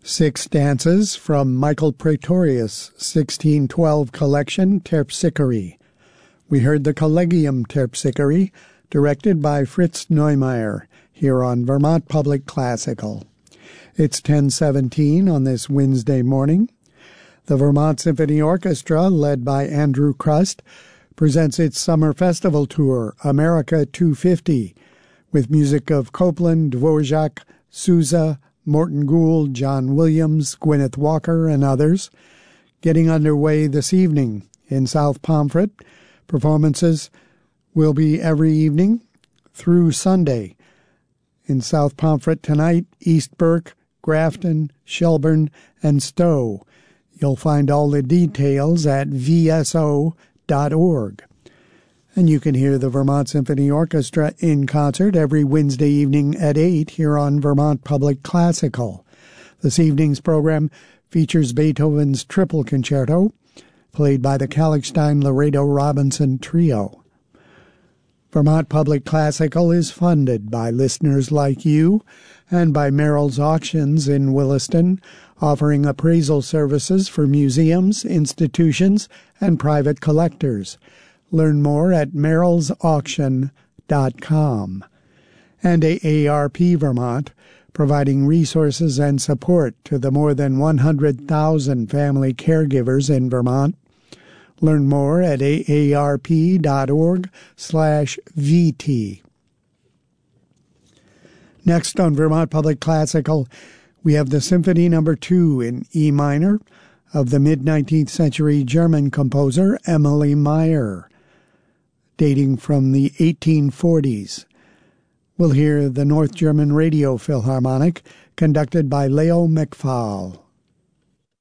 Six dances from Michael Praetorius' 1612 collection, Terpsichore. We heard the Collegium Terpsichore, directed by Fritz Neumeier, here on Vermont Public Classical. It's 10:17 on this Wednesday morning. The Vermont Symphony Orchestra, led by Andrew Crust, presents its summer festival tour, America 250, with music of Copland, Dvorak, Sousa, Morton Gould, John Williams, Gwyneth Walker, and others. Getting underway this evening in South Pomfret. Performances will be every evening through Sunday. In South Pomfret tonight, East Burke, Grafton, Shelburne, and Stowe. You'll find all the details at vso.org. And you can hear the Vermont Symphony Orchestra in concert every Wednesday evening at 8 here on Vermont Public Classical. This evening's program features Beethoven's Triple Concerto, played by the Kallichstein-Laredo-Robinson Trio. Vermont Public Classical is funded by listeners like you and by Merrill's Auctions in Williston, offering appraisal services for museums, institutions, and private collectors. Learn more at merrillsauction.com. And AARP Vermont, providing resources and support to the more than 100,000 family caregivers in Vermont. Learn more at aarp.org/VT. Next on Vermont Public Classical, we have the Symphony No. 2 in E minor of the mid-19th century German composer Emily Meyer, dating from the 1840s. We'll hear the North German Radio Philharmonic, conducted by Leo McFall.